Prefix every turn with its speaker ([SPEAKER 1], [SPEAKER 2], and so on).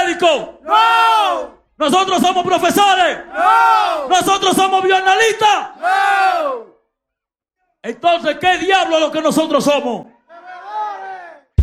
[SPEAKER 1] médicos.
[SPEAKER 2] No.
[SPEAKER 1] Nosotros somos profesores.
[SPEAKER 2] No.
[SPEAKER 1] Nosotros somos bioanalistas.
[SPEAKER 2] No.
[SPEAKER 1] Entonces, ¿qué diablo es lo que nosotros somos?